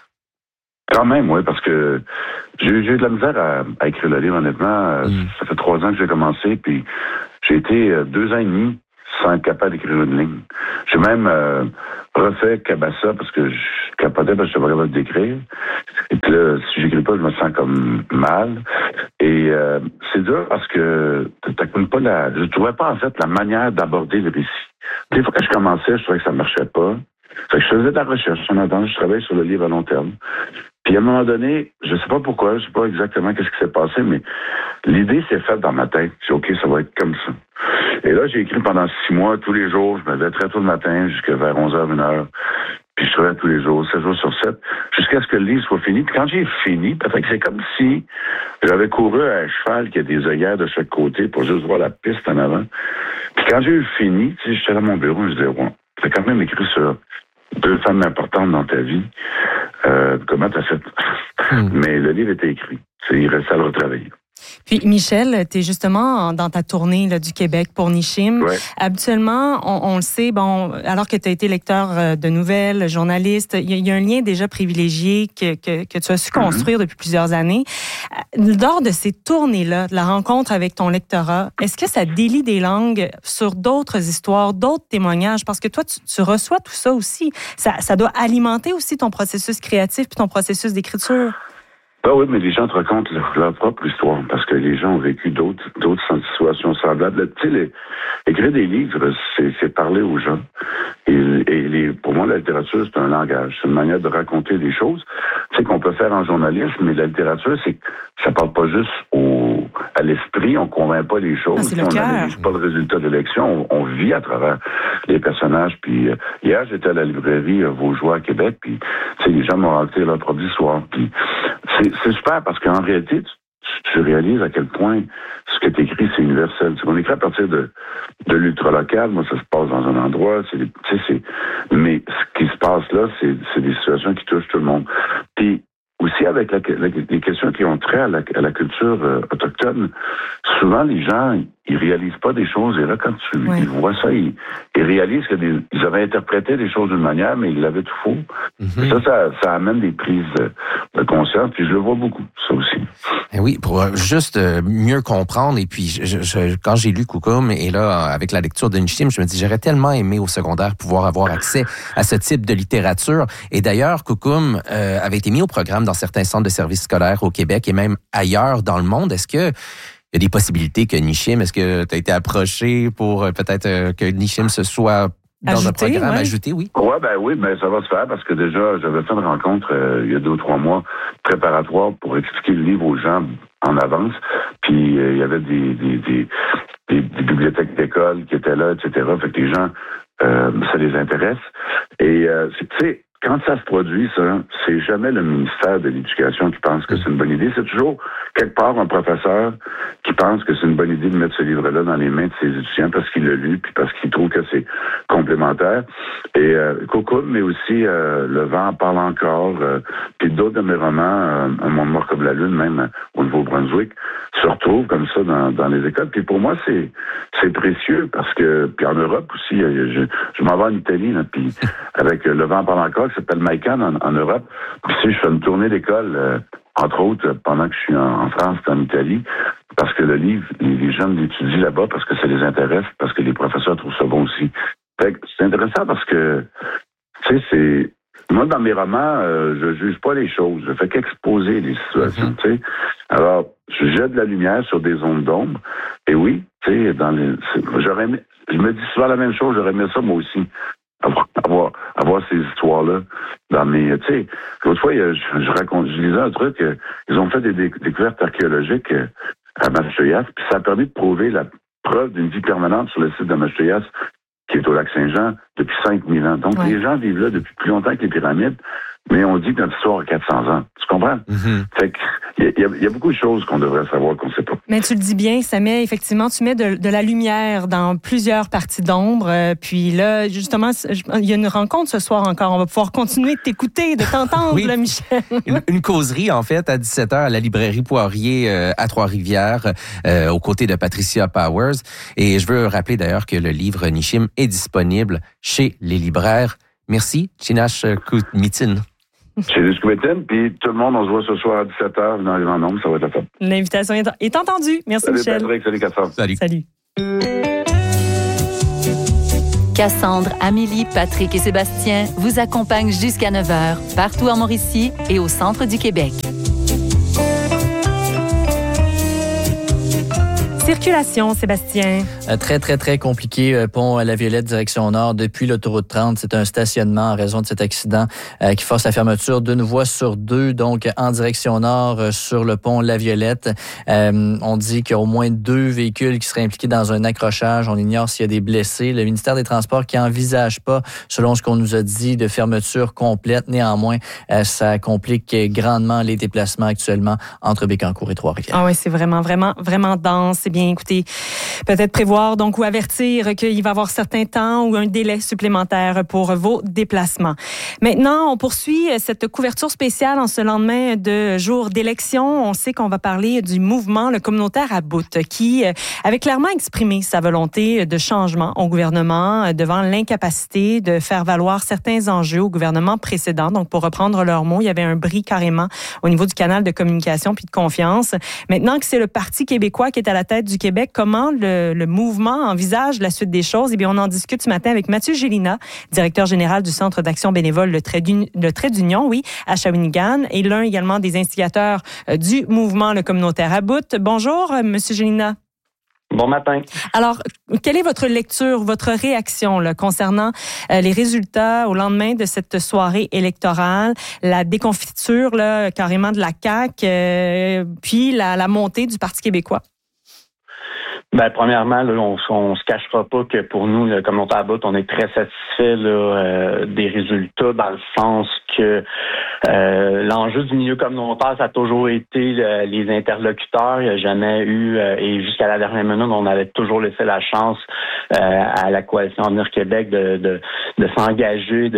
Quand même, oui, parce que j'ai, j'ai eu de la misère à, à écrire le livre, honnêtement. Mm. Ça fait trois ans que j'ai commencé, puis j'ai été euh, deux ans et demi sans être capable d'écrire une ligne. J'ai même euh, refait Cabassa parce que je capotais parce que je n'étais pas capable d'écrire. Et puis là, si j'écris pas, je me sens comme mal. Et euh, c'est dur parce que t'as pas la, je trouvais pas en fait la manière d'aborder le récit. Des fois que je commençais, je trouvais que ça marchait pas. Fait que je faisais de la recherche. En attendant, je travaillais sur le livre à long terme. Puis à un moment donné, je sais pas pourquoi, je sais pas exactement qu'est-ce qui s'est passé, mais l'idée s'est faite dans ma tête. J'ai dit, OK, ça va être comme ça. Et là, j'ai écrit pendant six mois, tous les jours. Je me levais très tôt le matin, jusqu'à vers onze heures, une heure. Puis je travaillais tous les jours, sept jours sur sept, jusqu'à ce que le livre soit fini. Puis quand j'ai fini, peut-être que c'est comme si j'avais couru à un cheval qui a des œillères de chaque côté pour juste voir la piste en avant. Puis quand j'ai eu fini, tu sais, j'étais dans mon bureau, je disais, ouais, t'as quand même écrit sur deux femmes importantes dans ta vie. Euh, comment t'as fait? Hmm. Mais le livre était écrit. C'est, il restait à le retravailler. Puis, Michel, tu es justement dans ta tournée là, du Québec pour Nishim. Ouais. Habituellement, on, on le sait, bon, alors que tu as été lecteur de nouvelles, journaliste, il y, y a un lien déjà privilégié que, que, que tu as su construire mm-hmm. depuis plusieurs années. Lors de ces tournées-là, de la rencontre avec ton lectorat, est-ce que ça délie des langues sur d'autres histoires, d'autres témoignages? Parce que toi, tu, tu reçois tout ça aussi. Ça, ça doit alimenter aussi ton processus créatif puis ton processus d'écriture. Ben oui, mais les gens te racontent leur, leur propre histoire parce que les gens ont vécu d'autres, d'autres situations semblables. Tu sais, les, écrire des livres, c'est, c'est parler aux gens. Et, et les, pour moi, la littérature, c'est un langage. C'est une manière de raconter des choses. Tu sais, qu'on peut faire en journalisme, mais la littérature, c'est que ça parle pas juste au, à l'esprit, on convainc pas les choses. Ah, on n'analyse pas le résultat de l'élection, on, on vit à travers les personnages. Puis euh, hier, j'étais à la librairie euh, Vaugeois à Québec, puis tu sais, les gens m'ont raconté leur propre histoire. Puis c'est, c'est super parce qu'en réalité, tu, tu réalises à quel point ce que tu écris, c'est universel. Tu sais, on écrit à partir de, de l'ultra-local. Moi, ça se passe dans un endroit. C'est, des, tu sais, c'est, mais ce qui se passe là, c'est, c'est des situations qui touchent tout le monde. Puis aussi avec la, la, les questions qui ont trait à la, à la culture euh, autochtone, souvent, les gens, ils réalisent pas des choses. Et là, quand tu oui. ils voient ça, ils, ils réalisent qu'ils avaient interprété des choses d'une manière, mais ils l'avaient tout faux. Mm-hmm. Ça, ça, ça amène des prises de, de conscience. Puis je le vois beaucoup, ça aussi. Et oui, pour juste mieux comprendre. Et puis, je, je, quand j'ai lu Koukoum, et là, avec la lecture de Nishim, je me dis, j'aurais tellement aimé au secondaire pouvoir avoir accès à ce type de littérature. Et d'ailleurs, Koukoum euh, avait été mis au programme dans certains centres de services scolaires au Québec et même ailleurs dans le monde. Est-ce que il y a des possibilités que Nishim, est-ce que tu as été approché pour euh, peut-être euh, que Nishim se soit dans ajouté, un programme ouais. ajouté, oui? Oui, ben oui, ben ça va se faire parce que déjà, j'avais fait une rencontre euh, il y a deux ou trois mois préparatoire pour expliquer le livre aux gens en avance. Puis euh, il y avait des, des, des, des, des bibliothèques d'école qui étaient là, et cetera. Fait que les gens, euh, ça les intéresse. Et euh, tu sais, quand ça se produit, ça, c'est jamais le ministère de l'Éducation qui pense que c'est une bonne idée. C'est toujours, quelque part, un professeur qui pense que c'est une bonne idée de mettre ce livre-là dans les mains de ses étudiants parce qu'il l'a lu puis parce qu'il trouve que c'est complémentaire. Et euh, Koukoum, mais aussi euh, Le vent parle encore, euh, puis d'autres de mes romans, euh, Un monde mort comme la lune, même euh, au Nouveau-Brunswick, se retrouvent comme ça dans, dans les écoles. Puis pour moi, c'est c'est précieux parce que, puis en Europe aussi, je, je m'en vais en Italie, là, puis avec euh, Le vent parle encore, qui s'appelle Maïkan en, en Europe. Puis si je fais une tournée d'école, euh, entre autres, pendant que je suis en, en France et en Italie, parce que le livre, les, les jeunes l'étudient là-bas parce que ça les intéresse, parce que les professeurs trouvent ça bon aussi. Fait que c'est intéressant parce que, tu sais, c'est... Moi, dans mes romans, euh, je juge pas les choses. Je fais qu'exposer les situations, mm-hmm. tu sais. Alors, je jette de la lumière sur des zones d'ombre. Et oui, tu sais, dans les... J'aurais aimé... Je me dis souvent la même chose, j'aurais aimé ça moi aussi. Avoir, avoir, avoir ces histoires-là dans mes... Tu sais, l'autre fois, je, je raconte, je lisais un truc, euh, ils ont fait des dé- découvertes archéologiques euh, à Mastoyas, puis ça a permis de prouver la preuve d'une vie permanente sur le site de Mastoyas, qui est au lac Saint-Jean, depuis cinq mille ans. Donc, ouais. les gens vivent là depuis plus longtemps que les pyramides, mais on dit que notre histoire a quatre cents ans. Tu comprends? Mm-hmm. Fait que, il y, y, y a beaucoup de choses qu'on devrait savoir qu'on ne sait pas. Mais tu le dis bien, ça met effectivement, tu mets de, de la lumière dans plusieurs parties d'ombre. Euh, puis là, justement, il y a une rencontre ce soir encore. On va pouvoir continuer de t'écouter, de t'entendre, oui. là, Michel. Une, une causerie, en fait, à dix-sept heures à la librairie Poirier euh, à Trois-Rivières, euh, aux côtés de Patricia Powers. Et je veux rappeler d'ailleurs que le livre Nishim est disponible chez les libraires. Merci, Chinash Koutmitin. Chez les Squetten, puis tout le monde, on se voit ce soir à dix-sept heures dans les grands nombres, ça va être la fête. L'invitation est, est entendue. Merci, salut, Michel. Patrick, salut Cassandre. Salut. Salut. Cassandre, Amélie, Patrick et Sébastien vous accompagnent jusqu'à neuf heures, partout en Mauricie et au centre du Québec. Circulation, Sébastien. Euh, très, très, très compliqué. Euh, pont à la Violette, direction nord, depuis l'autoroute trente. C'est un stationnement en raison de cet accident euh, qui force la fermeture d'une voie sur deux, donc en direction nord euh, sur le pont La Violette. Euh, on dit qu'il y a au moins deux véhicules qui seraient impliqués dans un accrochage. On ignore s'il y a des blessés. Le ministère des Transports qui n'envisage pas, selon ce qu'on nous a dit, de fermeture complète. Néanmoins, euh, ça complique grandement les déplacements actuellement entre Bécancour et Trois-Rivières. Ah oui, c'est vraiment, vraiment, vraiment dense. C'est bien, écoutez, peut-être prévoir donc ou avertir qu'il va y avoir certains temps ou un délai supplémentaire pour vos déplacements. Maintenant, on poursuit cette couverture spéciale en ce lendemain de jour d'élection. On sait qu'on va parler du mouvement le communautaire à bout qui avait clairement exprimé sa volonté de changement au gouvernement devant l'incapacité de faire valoir certains enjeux au gouvernement précédent. Donc, pour reprendre leurs mots, il y avait un bris carrément au niveau du canal de communication puis de confiance. Maintenant que c'est le Parti québécois qui est à la tête du Québec, comment le, le mouvement envisage la suite des choses? Eh bien, on en discute ce matin avec Mathieu Gélina, directeur général du Centre d'action bénévole Le Trait d'Union, oui, à Shawinigan, et l'un également des instigateurs du mouvement le communautaire à bout. Bonjour, Monsieur Gélina. Bon matin. Alors, quelle est votre lecture, votre réaction là, concernant euh, les résultats au lendemain de cette soirée électorale, la déconfiture là, carrément de la C A Q, euh, puis la, la montée du Parti québécois? Ben, premièrement, là, on, on se cachera pas que pour nous, le communautaire à bout, on est très satisfait là, euh, des résultats, dans le sens que euh, l'enjeu du milieu communautaire, ça a toujours été euh, les interlocuteurs. Il n'y a jamais eu, euh, et jusqu'à la dernière minute, on avait toujours laissé la chance euh, à la Coalition Avenir Québec de, de, de s'engager, de discuter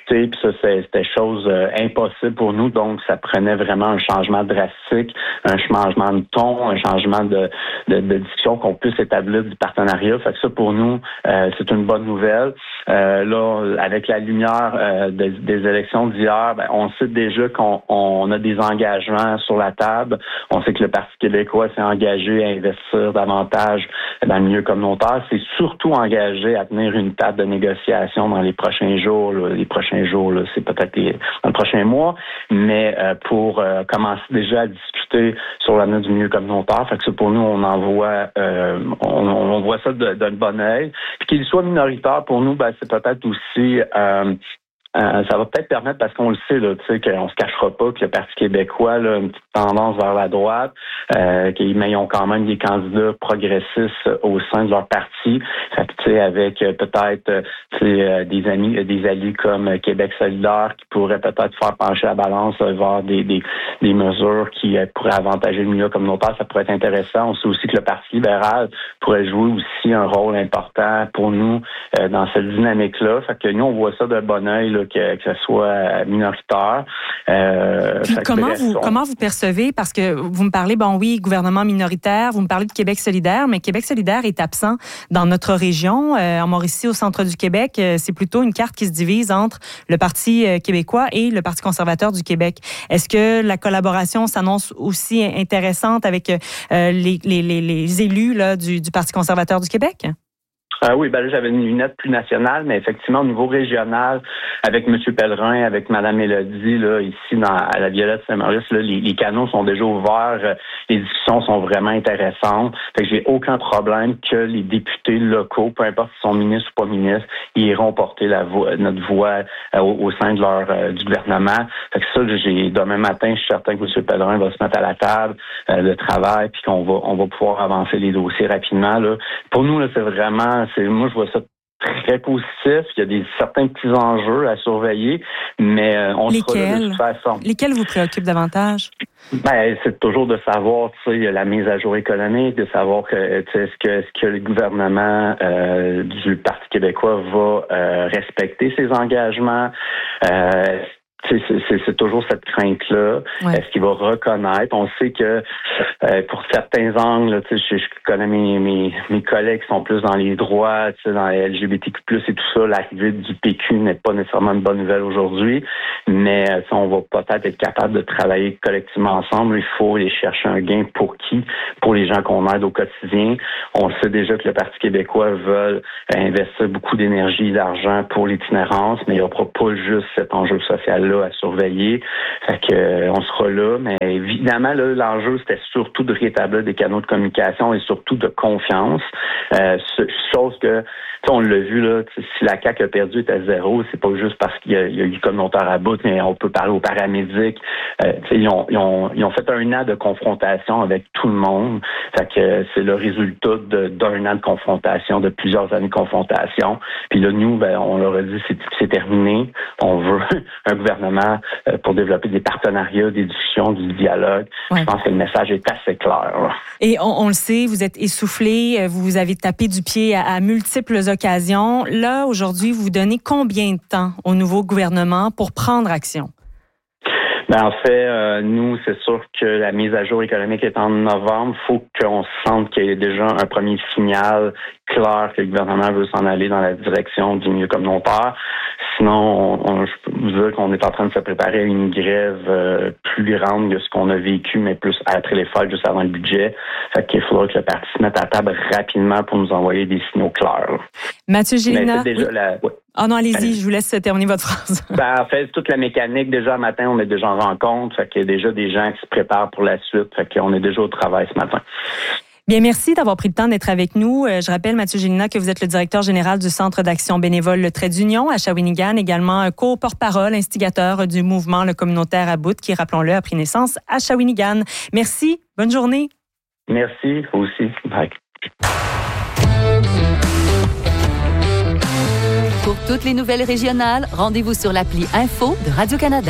discuté, puis ça, c'était chose euh, impossible pour nous. Donc, ça prenait vraiment un changement drastique, un changement de ton, un changement de, de, de discussion qu'on puisse établir du partenariat. Fait que ça, pour nous, euh, c'est une bonne nouvelle. Euh, là, avec la lumière euh, des, des élections d'hier, ben, on sait déjà qu'on on a des engagements sur la table. On sait que le Parti québécois s'est engagé à investir davantage dans le milieu communautaire. C'est surtout engagé à tenir une table de négociation dans les prochains jours. Là. Les prochains jours, là, c'est peut-être les, dans le prochain mois, mais euh, pour euh, commencer déjà à discuter sur l'avenir du milieu communautaire. Fait que ça, pour nous, on en voit, euh, on, on voit ça d'un bon œil. Puis qu'il soit minoritaire, pour nous, ben, c'est peut-être aussi... Euh, Euh, ça va peut-être permettre, parce qu'on le sait, là, tu sais, qu'on se cachera pas que le Parti québécois, là, une petite tendance vers la droite, euh, mais ils ont quand même des candidats progressistes au sein de leur parti. Fait que, tu sais, avec euh, peut-être, euh, tu sais, euh, des amis, euh, des alliés comme euh, Québec solidaire qui pourraient peut-être faire pencher la balance euh, vers des, des, des mesures qui euh, pourraient avantager le milieu communautaire, ça pourrait être intéressant. On sait aussi que le Parti libéral pourrait jouer aussi un rôle important pour nous euh, dans cette dynamique-là. Fait que nous, on voit ça d'un bon œil, là, Que, que ce soit minoritaire. Euh, Puis comment, bref, vous, on... comment vous percevez, parce que vous me parlez, bon oui, gouvernement minoritaire, vous me parlez de Québec solidaire, mais Québec solidaire est absent dans notre région. Euh, en Mauricie, au centre du Québec, euh, c'est plutôt une carte qui se divise entre le Parti euh, québécois et le Parti conservateur du Québec. Est-ce que la collaboration s'annonce aussi intéressante avec euh, les, les, les, les élus là, du, du Parti conservateur du Québec? Ah oui, ben là, j'avais une lunette plus nationale, mais effectivement, au niveau régional, avec M. Pellerin, avec Mme Mélodie, là, ici, dans, à la Violette Saint-Maurice, là, les, les canaux sont déjà ouverts, les discussions sont vraiment intéressantes. Fait que j'ai aucun problème que les députés locaux, peu importe s'ils sont ministres ou pas ministres, ils iront porter la voix, notre voix euh, au, au sein de leur euh, du gouvernement. Fait que ça, j'ai demain matin, je suis certain que M. Pellerin va se mettre à la table euh, de travail, puis qu'on va on va pouvoir avancer les dossiers rapidement. Là. Pour nous, là, c'est vraiment C'est, moi, je vois ça très positif. Il y a des certains petits enjeux à surveiller, mais euh, on Lesquels? sera là de toute façon. Lesquels vous préoccupent davantage? Ben, c'est toujours de savoir, tu sais, la mise à jour économique, de savoir que, tu sais, est-ce que, est-ce que le gouvernement euh, du Parti québécois va euh, respecter ses engagements. Euh, C'est, c'est, c'est toujours cette crainte-là. Ouais. Est-ce qu'il va reconnaître? On sait que euh, pour certains angles, tu sais, je, je connais mes, mes, mes collègues qui sont plus dans les droits, tu sais, dans les L G B T Q plus, et tout ça. L'arrivée du P Q n'est pas nécessairement une bonne nouvelle aujourd'hui, mais tu sais, on va peut-être être capable de travailler collectivement ensemble. Il faut aller chercher un gain pour qui? Pour les gens qu'on aide au quotidien. On sait déjà que le Parti québécois veut investir beaucoup d'énergie et d'argent pour l'itinérance, mais il n'y aura pas juste cet enjeu social-là à surveiller. Fait que euh, on sera là, mais évidemment là, l'enjeu c'était surtout de rétablir des canaux de communication et surtout de confiance. Euh, chose que on l'a vu là, si la C A Q a perdu est à zéro, c'est pas juste parce qu'il y a, il y a eu communautaire à bout, mais on peut parler aux paramédics. Euh, ils ont ils ont ils ont fait un an de confrontation avec tout le monde. Fait que c'est le résultat de, d'un an de confrontation, de plusieurs années de confrontation. Puis là nous, ben on leur a dit c'est c'est terminé. On veut un gouvernement pour développer des partenariats, des discussions, du dialogue. Ouais. Je pense que le message est assez clair. Là. Et on, on le sait, vous êtes essoufflé, vous avez tapé du pied à, à multiples occasions. Là, aujourd'hui, vous donnez combien de temps au nouveau gouvernement pour prendre action? Ben, en fait, euh, nous, c'est sûr que la mise à jour économique est en novembre. Il faut qu'on sente qu'il y ait déjà un premier signal clair que le gouvernement veut s'en aller dans la direction du milieu communautaire. Sinon, on, on, je peux vous dire qu'on est en train de se préparer à une grève euh, plus grande que ce qu'on a vécu, mais plus après les fêtes, juste avant le budget. Fait qu'il faudra que le parti se mette à table rapidement pour nous envoyer des signaux clairs. Là. Mathieu Gélina. Mais c'est déjà oui. la... ouais. Ah oh non, allez-y, ben, je vous laisse terminer votre phrase. Ben, en fait, toute la mécanique, déjà, matin, on est déjà en rencontre. Fait qu'il y a déjà des gens qui se préparent pour la suite. Fait qu'on est déjà au travail ce matin. Bien, merci d'avoir pris le temps d'être avec nous. Je rappelle, Mathieu Gélina, que vous êtes le directeur général du Centre d'action bénévole Le Trait d'Union à Shawinigan, également un co-porte-parole, instigateur du mouvement Le Communautaire à bout, qui, rappelons-le, a pris naissance à Shawinigan. Merci, bonne journée. Merci, vous aussi. Bye. Pour toutes les nouvelles régionales, rendez-vous sur l'appli Info de Radio-Canada.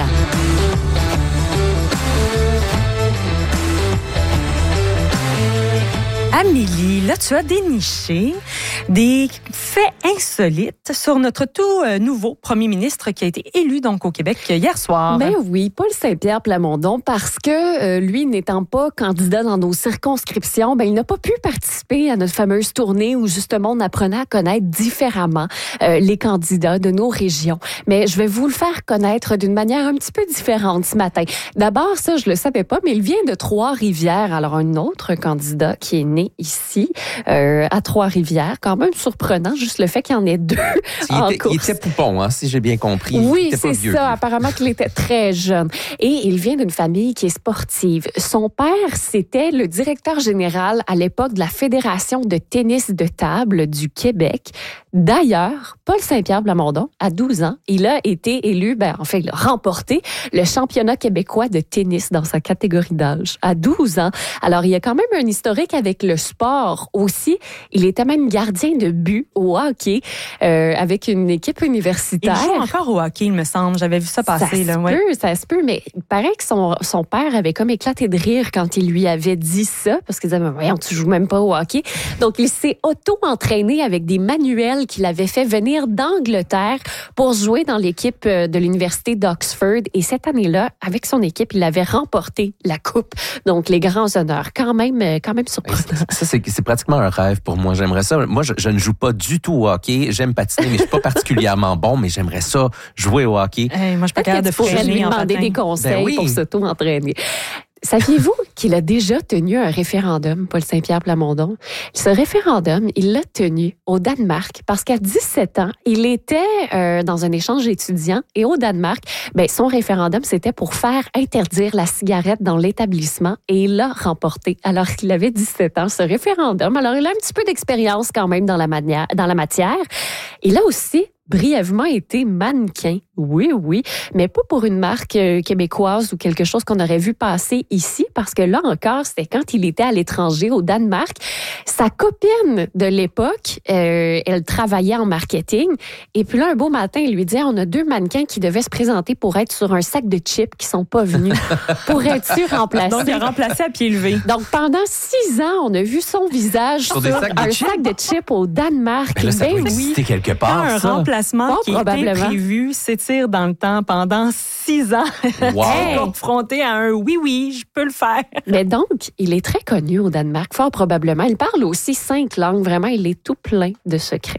Amélie, là, tu as déniché des faits insolites sur notre tout euh, nouveau premier ministre qui a été élu donc au Québec hier soir. Ben oui, Paul Saint-Pierre Plamondon, parce que euh, lui, n'étant pas candidat dans nos circonscriptions, ben il n'a pas pu participer à notre fameuse tournée où justement on apprenait à connaître différemment euh, les candidats de nos régions. Mais je vais vous le faire connaître d'une manière un petit peu différente ce matin. D'abord, ça, je le savais pas, mais il vient de Trois-Rivières. Alors, un autre candidat qui est né ici, euh, à Trois-Rivières. Quand même surprenant, juste le fait qu'il y en ait deux il en était, course. Il était poupon, hein, si j'ai bien compris. Oui, il était c'est ça. Apparemment qu'il était très jeune. Et il vient d'une famille qui est sportive. Son père, c'était le directeur général à l'époque de la Fédération de tennis de table du Québec. D'ailleurs, Paul Saint-Pierre Plamondon, à douze ans, il a été élu, ben, en fait, il a remporté le championnat québécois de tennis dans sa catégorie d'âge. À douze ans. Alors, il y a quand même un historique avec le sport aussi. Il était même gardien de but au hockey euh, avec une équipe universitaire. Il joue encore au hockey, il me semble. J'avais vu ça passer. Ça là, se ouais. peut, ça se peut, mais il paraît que son, son père avait comme éclaté de rire quand il lui avait dit ça, parce qu'il disait, mais voyons, tu joues même pas au hockey. Donc, il s'est auto-entraîné avec des manuels qu'il avait fait venir d'Angleterre pour jouer dans l'équipe de l'Université d'Oxford. Et cette année-là, avec son équipe, il avait remporté la coupe. Donc, les grands honneurs. Quand même, quand même surprenant. Ça, c'est, c'est pratiquement un rêve pour moi. J'aimerais ça. Moi, je, je ne joue pas du tout au hockey. J'aime patiner, mais je suis pas particulièrement bon, mais j'aimerais ça jouer au hockey. Hey, moi, je suis pas capable de freiner lui demander des conseils ben oui. pour s'auto-entraîner. Saviez-vous qu'il a déjà tenu un référendum, Paul Saint-Pierre Plamondon? Ce référendum, il l'a tenu au Danemark parce qu'à dix-sept ans, il était euh, dans un échange étudiant et au Danemark, ben, son référendum, c'était pour faire interdire la cigarette dans l'établissement et il l'a remporté alors qu'il avait dix-sept ans, ce référendum. Alors, il a un petit peu d'expérience quand même dans la, mania- dans la matière. Il a aussi brièvement été mannequin. Oui, oui, mais pas pour une marque euh, québécoise ou quelque chose qu'on aurait vu passer ici, parce que là encore, c'était quand il était à l'étranger, au Danemark. Sa copine de l'époque, euh, elle travaillait en marketing, et puis là, un beau matin, il lui dit, on a deux mannequins qui devaient se présenter pour être sur un sac de chips qui sont pas venus. Pourrais-tu remplacer? Donc, il a remplacé à pied levé. Donc, pendant six ans, on a vu son visage sur, sur un chips? sac de chips au Danemark. Ben là, ça ben doit exister oui. quelque part, un ça. remplacement Bon, qui était prévu s'étire dans le temps pendant six ans. Wow. Confronté à un oui, oui, je peux le faire. Mais donc, il est très connu au Danemark, fort probablement. Il parle aussi cinq langues. Vraiment, il est tout plein de secrets.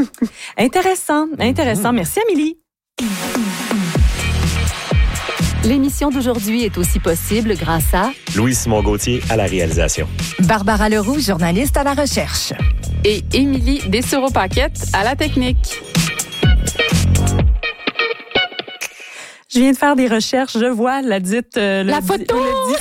Intéressant, intéressant. Merci, Amélie. L'émission d'aujourd'hui est aussi possible grâce à Louis-Simon Gauthier à la réalisation. Barbara Leroux, journaliste à la recherche. Et Émilie Dessureau-Paquette à la technique. Je viens de faire des recherches, je vois la dite... Euh, la le, photo! Le, le